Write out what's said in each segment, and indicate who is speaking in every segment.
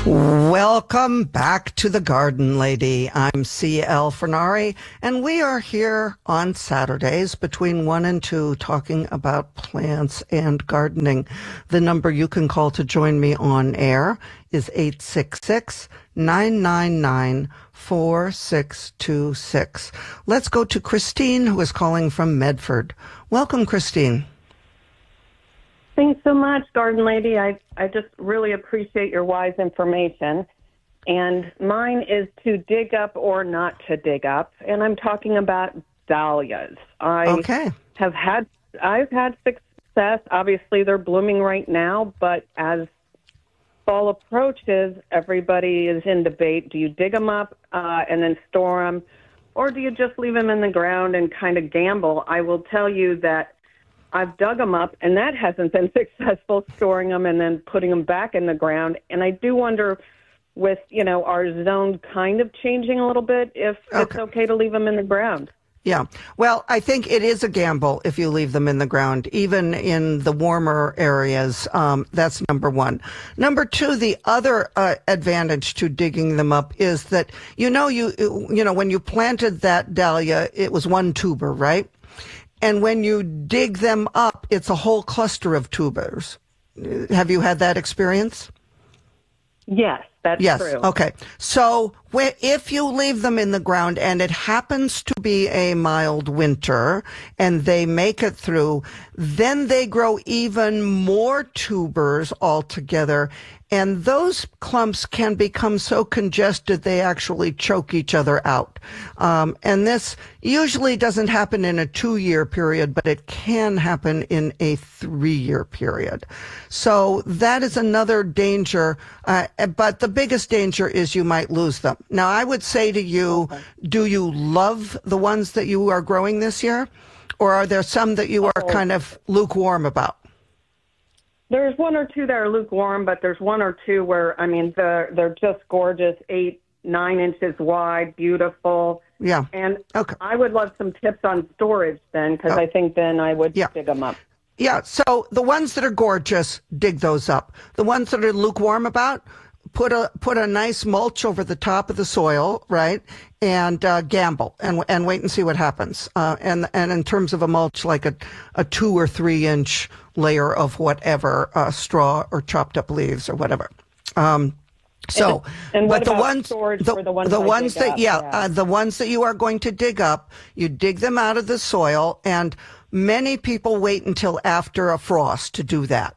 Speaker 1: Welcome back to The Garden Lady. I'm C.L. Fernari, and we are here on Saturdays between 1 and 2 talking about plants and gardening. The number you can call to join me on air is 866-999-4626. Let's go to Christine, who is calling from Medford. Welcome, Christine.
Speaker 2: Thanks so much, Garden Lady. I just really appreciate your wise information. And mine is to dig up or not to dig up. And I'm talking about dahlias. I've had success. Obviously, they're blooming right now. But as fall approaches, everybody is in debate. Do you dig them up and then store them? Or do you just leave them in the ground and kind of gamble? I will tell you that I've dug them up, and that hasn't been successful, storing them and then putting them back in the ground. And I do wonder, with, our zone kind of changing a little bit, if it's okay to leave them in the ground.
Speaker 1: Yeah. Well, I think it is a gamble if you leave them in the ground, even in the warmer areas. That's number one. Number two, the other advantage to digging them up is that, when you planted that dahlia, it was one tuber, right? And when you dig them up, it's a whole cluster of tubers. Have you had that experience?
Speaker 2: Yes, that's true.
Speaker 1: Okay. So if you leave them in the ground and it happens to be a mild winter and they make it through, then they grow even more tubers altogether. And those clumps can become so congested they actually choke each other out. And this usually doesn't happen in a 2-year period, but it can happen in a 3-year period. So that is another danger. But the biggest danger is you might lose them. Now, I would say to you, do you love the ones that you are growing this year? Or are there some that you are kind of lukewarm about?
Speaker 2: There's one or two that are lukewarm, but there's one or two where, they're just gorgeous, 8-9 inches wide, beautiful.
Speaker 1: Yeah.
Speaker 2: And I would love some tips on storage then, because I think then I would dig them up.
Speaker 1: Yeah, so the ones that are gorgeous, dig those up. The ones that are lukewarm about, put a nice mulch over the top of the soil, right? And gamble and wait and see what happens. And in terms of a mulch, like a 2 or 3 inch layer of whatever, straw or chopped up leaves or whatever.
Speaker 2: And what about storage for the ones that
Speaker 1: the ones that you are going to dig up, you dig them out of the soil, and many people wait until after a frost to do that.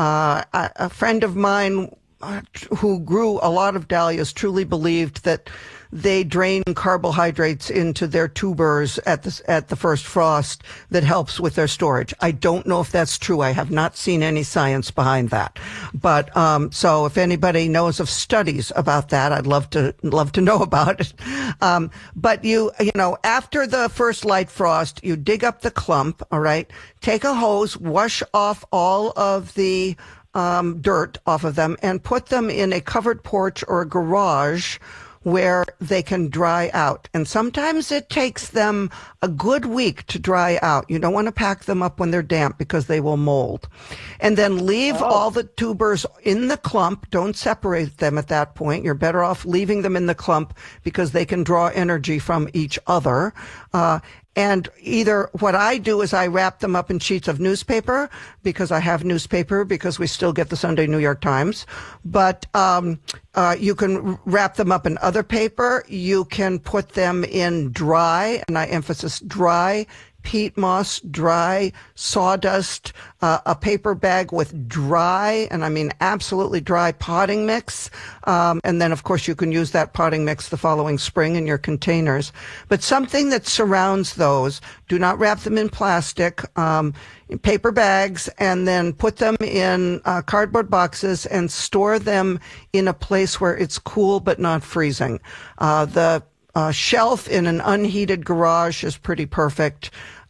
Speaker 1: A friend of mine who grew a lot of dahlias truly believed that they drain carbohydrates into their tubers at the first frost that helps with their storage. I don't know if that's true. I have not seen any science behind that. But so if anybody knows of studies about that, I'd love to know about it. But after the first light frost, you dig up the clump, all right? Take a hose, wash off all of the dirt off of them and put them in a covered porch or a garage where they can dry out. And sometimes it takes them a good week to dry out. You don't want to pack them up when they're damp because they will mold. And then leave all the tubers in the clump. Don't separate them at that point. You're better off leaving them in the clump because they can draw energy from each other. And either what I do is I wrap them up in sheets of newspaper because I have newspaper because we still get the Sunday New York Times. But you can wrap them up in other paper. You can put them in dry, and I emphasize dry, peat moss, dry sawdust, a paper bag with dry, and I mean absolutely dry potting mix. And then, of course, you can use that potting mix the following spring in your containers. But something that surrounds those, do not wrap them in plastic, paper bags, and then put them in cardboard boxes and store them in a place where it's cool but not freezing. The shelf in an unheated garage is pretty perfect.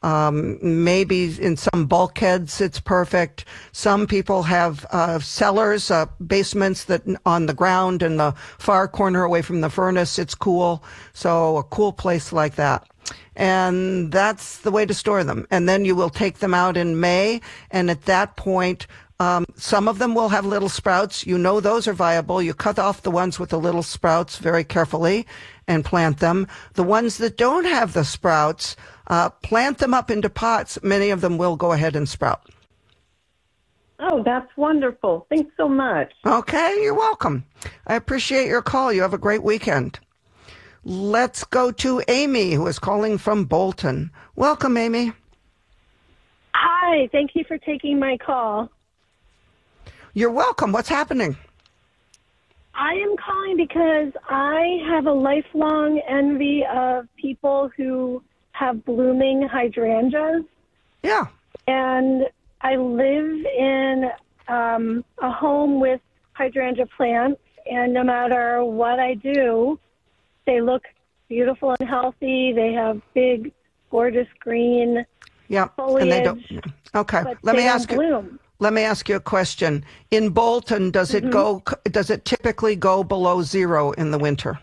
Speaker 1: Maybe in some bulkheads it's perfect. Some people have cellars, basements that on the ground in the far corner away from the furnace, it's cool. So a cool place like that. And that's the way to store them. And then you will take them out in May, and at that point, Some of them will have little sprouts. You know those are viable. You cut off the ones with the little sprouts very carefully and plant them. The ones that don't have the sprouts, plant them up into pots. Many of them will go ahead and sprout.
Speaker 2: Oh, that's wonderful. Thanks so much.
Speaker 1: Okay, you're welcome. I appreciate your call. You have a great weekend. Let's go to Amy, who is calling from Bolton. Welcome, Amy.
Speaker 3: Hi, thank you for taking my call.
Speaker 1: You're welcome. What's happening?
Speaker 3: I am calling because I have a lifelong envy of people who have blooming hydrangeas.
Speaker 1: Yeah.
Speaker 3: And I live in a home with hydrangea plants, and no matter what I do, they look beautiful and healthy. They have big, gorgeous green foliage.
Speaker 1: And they don't. Okay. Let me ask you.
Speaker 3: Bloom.
Speaker 1: Let me ask you a question. In Bolton, does it go? Does it typically go below zero in the winter?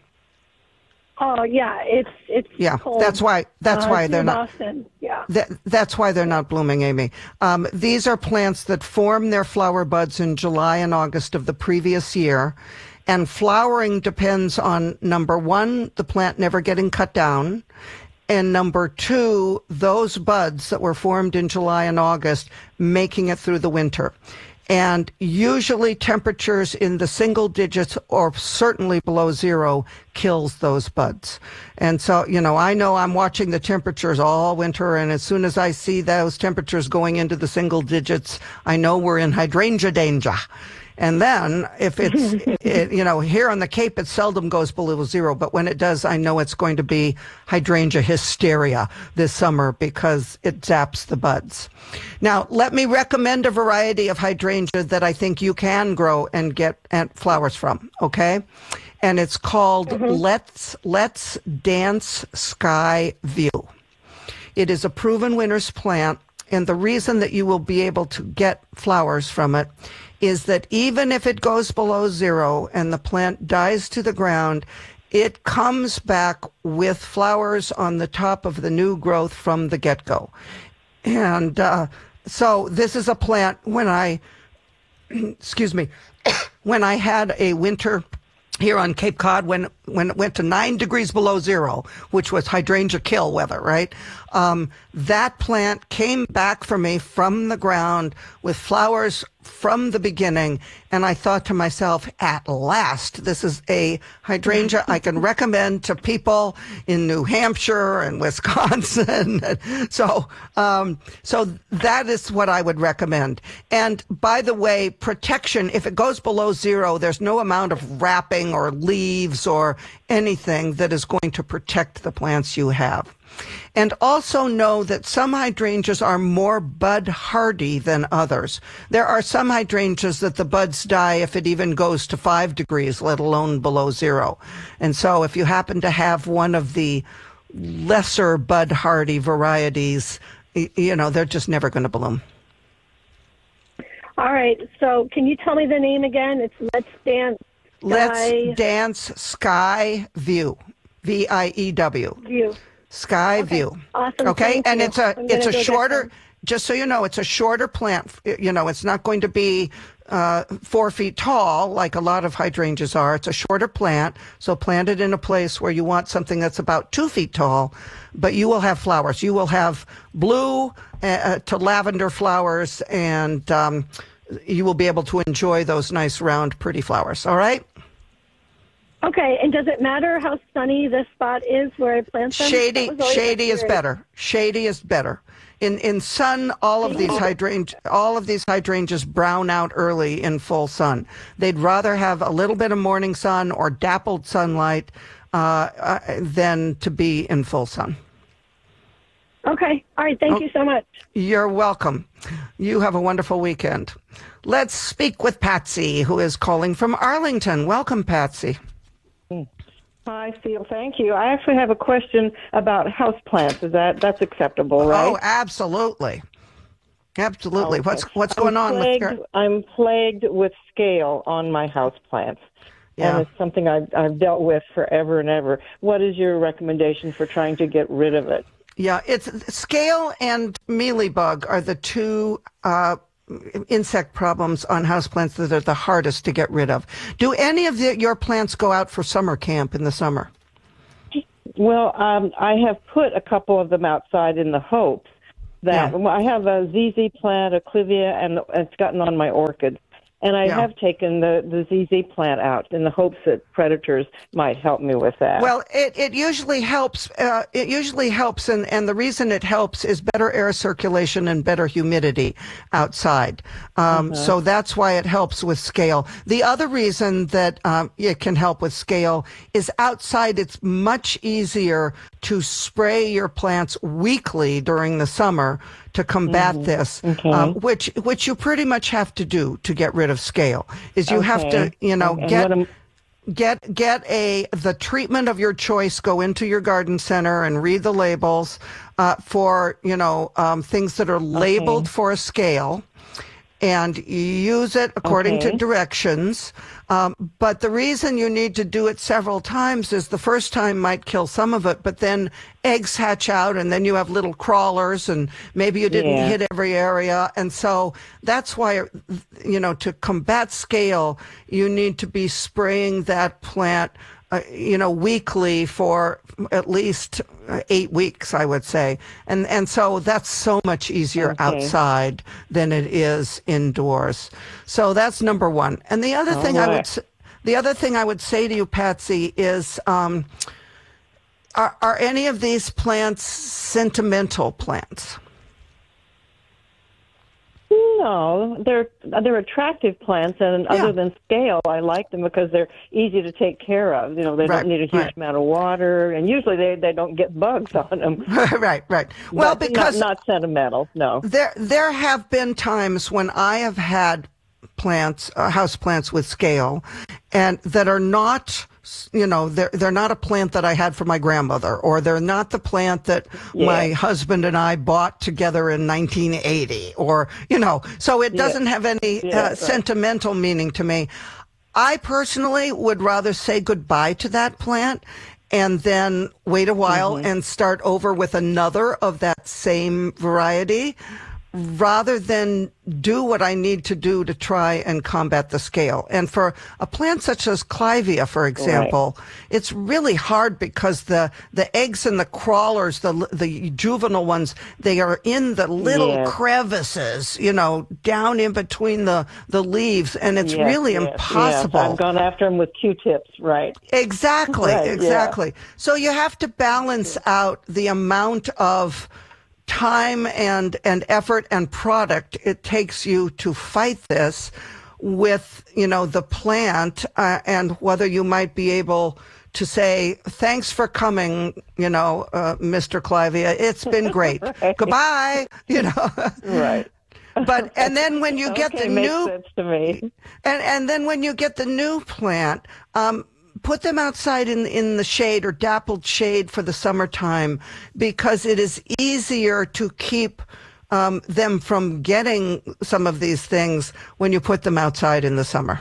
Speaker 3: Oh yeah, it's cold.
Speaker 1: That's why they're not.
Speaker 3: Boston. Yeah.
Speaker 1: That's why they're not blooming, Amy. These are plants that form their flower buds in July and August of the previous year. And flowering depends on, number one, the plant never getting cut down, and number two, those buds that were formed in July and August making it through the winter. And usually temperatures in the single digits or certainly below zero kills those buds. And so, I know I'm watching the temperatures all winter, and as soon as I see those temperatures going into the single digits, I know we're in hydrangea danger. And then if it's, here on the Cape, it seldom goes below zero. But when it does, I know it's going to be hydrangea hysteria this summer because it zaps the buds. Now, let me recommend a variety of hydrangea that I think you can grow and get flowers from, okay? And it's called Let's Dance Sky View. It is a proven winter's plant, and the reason that you will be able to get flowers from it is that even if it goes below zero and the plant dies to the ground, it comes back with flowers on the top of the new growth from the get-go. And so this is a plant when I had a winter here on Cape Cod when it went to 9 degrees below zero, which was hydrangea kill weather, right? That plant came back for me from the ground with flowers from the beginning, and I thought to myself, at last, this is a hydrangea I can recommend to people in New Hampshire and Wisconsin. So that is what I would recommend. And by the way, protection, if it goes below zero, there's no amount of wrapping or leaves or anything that is going to protect the plants you have. And also know that some hydrangeas are more bud hardy than others. There are some hydrangeas that the buds die if it even goes to 5 degrees, let alone below zero. And so if you happen to have one of the lesser bud hardy varieties, they're just never going to bloom.
Speaker 3: All right. So can you tell me the name again? It's
Speaker 1: Let's Dance Sky View. View.
Speaker 3: View.
Speaker 1: Sky View.
Speaker 3: Awesome.
Speaker 1: Okay. And it's a shorter,
Speaker 3: just
Speaker 1: so you know, it's a shorter plant. It's not going to be 4 feet tall like a lot of hydrangeas are. It's a shorter plant. So plant it in a place where you want something that's about 2 feet tall, but you will have flowers. You will have blue to lavender flowers, and you will be able to enjoy those nice, round, pretty flowers. All right?
Speaker 3: Okay, and does it matter how sunny the spot is where I plant them?
Speaker 1: Shady is better. Shady is better. In sun, all of these hydrangeas brown out early in full sun. They'd rather have a little bit of morning sun or dappled sunlight than to be in full sun.
Speaker 3: Okay. All right. Thank you so much.
Speaker 1: You're welcome. You have a wonderful weekend. Let's speak with Patsy, who is calling from Arlington. Welcome, Patsy.
Speaker 4: Hi, Phil. Thank you. I actually have a question about houseplants. That's acceptable, right?
Speaker 1: Oh, absolutely. Absolutely.
Speaker 4: Okay.
Speaker 1: What's going on?
Speaker 4: I'm plagued with scale on my houseplants.
Speaker 1: Yeah.
Speaker 4: And it's something I've dealt with forever and ever. What is your recommendation for trying to get rid of it?
Speaker 1: Yeah, it's scale and mealybug are the two insect problems on houseplants that are the hardest to get rid of. Do any of your plants go out for summer camp in the summer?
Speaker 4: Well, I have put a couple of them outside in the hopes that well, I have a ZZ plant, a clivia, and it's gotten on my orchids. And I have taken the ZZ plant out in the hopes that predators might help me with that.
Speaker 1: Well, it usually helps. It usually helps, and the reason it helps is better air circulation and better humidity outside. So that's why it helps with scale. The other reason that it can help with scale is outside. It's much easier to spray your plants weekly during the summer to combat this, which you pretty much have to do to get rid of scale. Is you have to, get the treatment of your choice. Go into your garden center and read the labels for things that are labeled for a scale, and use it according to directions. But the reason you need to do it several times is the first time might kill some of it, but then eggs hatch out and then you have little crawlers and maybe you didn't hit every area. And so that's why, to combat scale, you need to be spraying that plant weekly for at least 8 weeks, I would say. And so that's so much easier outside than it is indoors. So that's number one. And the other thing I would say to you, Patsy, is are any of these plants sentimental plants?
Speaker 4: No, they're attractive plants, and other than scale, I like them because they're easy to take care of. They don't need a huge amount of water, and usually they don't get bugs on them.
Speaker 1: Right. Well,
Speaker 4: but
Speaker 1: because
Speaker 4: not sentimental. No,
Speaker 1: there have been times when I have had plants, house plants with scale, and that are not. They're not a plant that I had for my grandmother, or they're not the plant that my husband and I bought together in 1980, or, so it doesn't have any sentimental meaning to me. I personally would rather say goodbye to that plant and then wait a while and start over with another of that same variety, rather than do what I need to do to try and combat the scale. And for a plant such as Clivia, for example, it's really hard because the eggs and the crawlers, the juvenile ones, they are in the little crevices, down in between the leaves, and it's really impossible.
Speaker 4: I've gone after them with Q-tips, right.
Speaker 1: Exactly. So you have to balance out the amount of time and effort and product it takes you to fight this with, the plant, and whether you might be able to say, thanks for coming, Mr. Clivia. It's been great. Goodbye,
Speaker 4: Right.
Speaker 1: And then when you get the
Speaker 4: makes
Speaker 1: new,
Speaker 4: sense to me.
Speaker 1: And then when you get the new plant, put them outside in the shade or dappled shade for the summertime, because it is easier to keep them from getting some of these things when you put them outside in the summer.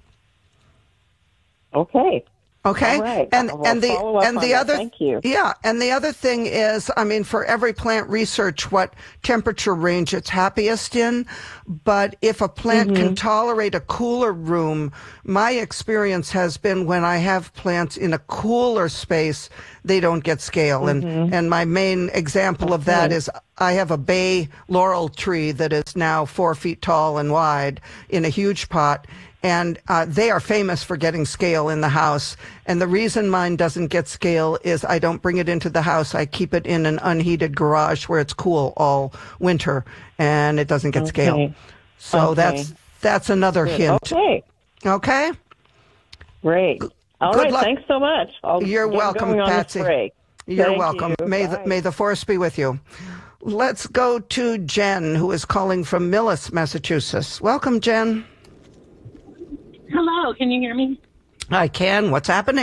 Speaker 4: Okay.
Speaker 1: Okay.
Speaker 4: All right.
Speaker 1: And the other
Speaker 4: Thank you.
Speaker 1: Yeah, and the other thing is, for every plant, research what temperature range it's happiest in. But if a plant can tolerate a cooler room, my experience has been when I have plants in a cooler space, they don't get scale. And my main example of that is I have a bay laurel tree that is now 4 feet tall and wide in a huge pot. And they are famous for getting scale in the house. And the reason mine doesn't get scale is I don't bring it into the house. I keep it in an unheated garage where it's cool all winter, and it doesn't get scale. So that's another hint. Okay?
Speaker 4: Great. All
Speaker 1: Good
Speaker 4: right.
Speaker 1: luck.
Speaker 4: Thanks so much.
Speaker 1: You're welcome, Patsy. You're welcome. May the force be with you. Let's go to Jen, who is calling from Millis, Massachusetts. Welcome, Jen.
Speaker 5: Hello, can you hear me?
Speaker 1: I can. What's happening?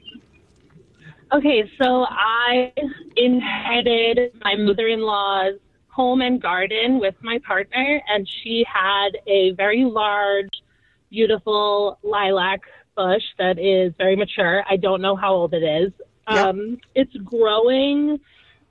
Speaker 5: Okay, so I inherited my mother-in-law's home and garden with my partner, and she had a very large, beautiful lilac bush that is very mature. I don't know how old it is.
Speaker 1: Yep.
Speaker 5: It's growing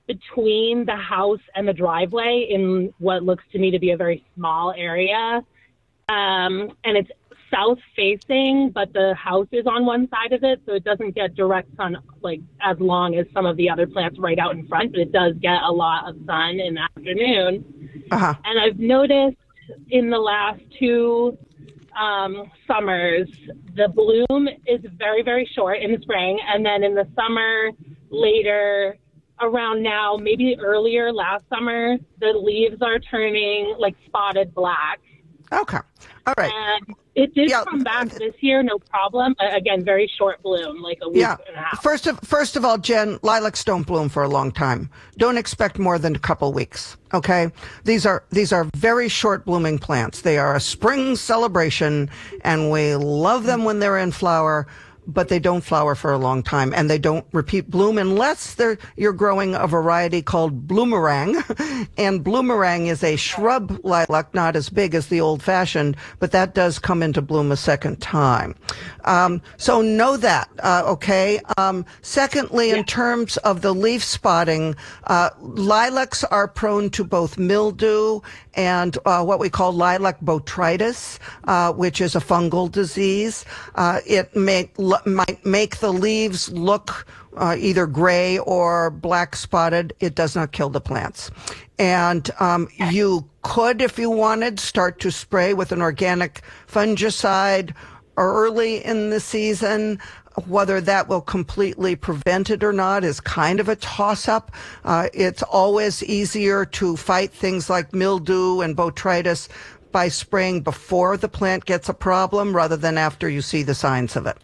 Speaker 5: between the house and the driveway in what looks to me to be a very small area. And it's south facing, but the house is on one side of it, so it doesn't get direct sun like as long as some of the other plants right out in front, but it does get a lot of sun in the afternoon. And I've noticed in the last 2 summers, the bloom is very, very short in the spring, and then in the summer, later, around now, maybe earlier last summer, the leaves are turning like spotted black.
Speaker 1: Okay. All right.
Speaker 5: And it did come back this year, no problem. Again, very short bloom, like a week and a half.
Speaker 1: First of all, Jen, lilacs don't bloom for a long time. Don't expect more than a couple weeks. Okay. These are very short blooming plants. They are a spring celebration, and we love them when they're in flower, but they don't flower for a long time, and they don't repeat bloom unless you're growing a variety called bloomerang. And bloomerang is a shrub lilac, not as big as the old-fashioned, but that does come into bloom a second time. So know that, okay? Secondly, in terms of the leaf spotting, lilacs are prone to both mildew and what we call lilac botrytis, which is a fungal disease. It might make the leaves look either gray or black spotted. It does not kill the plants. And you could, if you wanted, start to spray with an organic fungicide early in the season. Whether that will completely prevent it or not is kind of a toss-up. It's always easier to fight things like mildew and botrytis by spraying before the plant gets a problem rather than after you see the signs of it.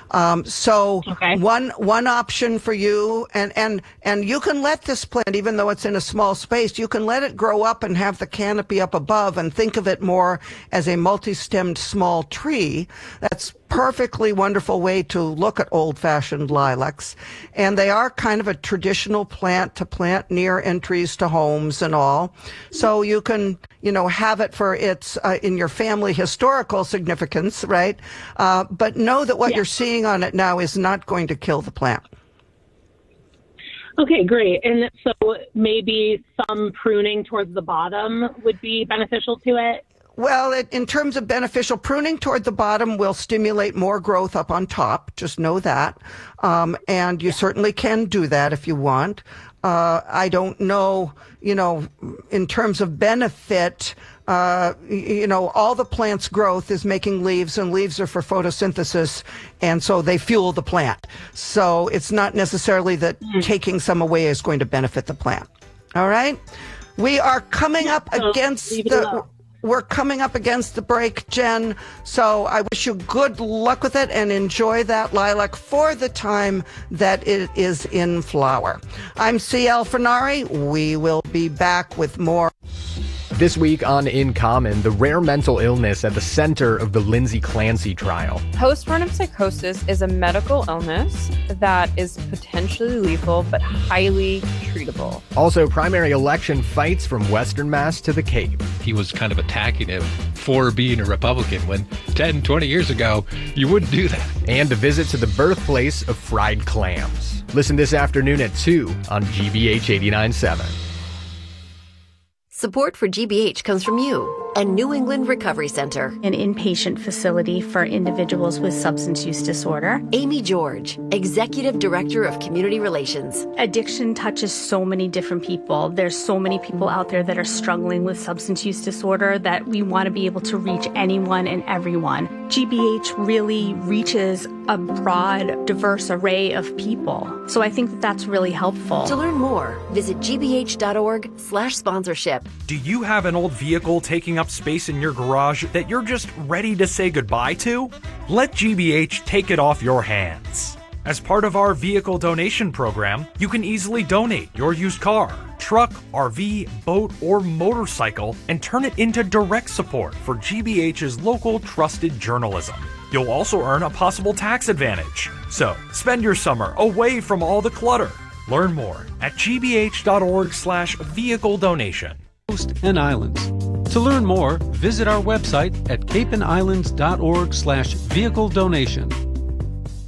Speaker 1: One option for you, and you can let this plant, even though it's in a small space, you can let it grow up and have the canopy up above and think of it more as a multi-stemmed small tree. That's perfectly wonderful way to look at old-fashioned lilacs. And they are kind of a traditional plant to plant near entries to homes and all. So you can, have it for its, in your family historical significance, right? But know that what you're seeing on it now is not going to kill the plant.
Speaker 5: Okay, great. And so maybe some pruning towards the bottom would be beneficial to it?
Speaker 1: Well, in terms of beneficial, pruning toward the bottom will stimulate more growth up on top. Just know that. And you certainly can do that if you want. I don't know, in terms of benefit, all the plant's growth is making leaves, and leaves are for photosynthesis, and so they fuel the plant. So it's not necessarily that taking some away is going to benefit the plant. All right? We are coming up against We're coming up against the break, Jen, so I wish you good luck with it and enjoy that lilac for the time that it is in flower. I'm C.L. Fernari. We will be back with more.
Speaker 6: This week on In Common, the rare mental illness at the center of the Lindsay Clancy trial.
Speaker 7: Postpartum psychosis is a medical illness that is potentially lethal but highly treatable.
Speaker 6: Also, primary election fights from Western Mass to the Cape.
Speaker 8: He was kind of attacking him for being a Republican when 10, 20 years ago, you wouldn't do that.
Speaker 6: And a visit to the birthplace of fried clams. Listen this afternoon at 2 on GBH 89.7.
Speaker 9: Support for GBH comes from you and New England Recovery Center,
Speaker 10: an inpatient facility for individuals with substance use disorder.
Speaker 9: Amy George, Executive Director of Community Relations.
Speaker 10: Addiction touches so many different people. There's so many people out there that are struggling with substance use disorder that we want to be able to reach anyone and everyone. GBH really reaches a broad, diverse array of people. So I think that that's really helpful.
Speaker 9: To learn more, visit gbh.org/sponsorship.
Speaker 11: Do you have an old vehicle taking up space in your garage that you're just ready to say goodbye to? Let GBH take it off your hands. As part of our vehicle donation program, you can easily donate your used car, truck, RV, boat, or motorcycle and turn it into direct support for GBH's local trusted journalism. You'll also earn a possible tax advantage. So, spend your summer away from all the clutter. Learn more at gbh.org/vehicle donation.
Speaker 12: Coast and Islands. To learn more, visit our website at capeandislands.org/vehicle donation.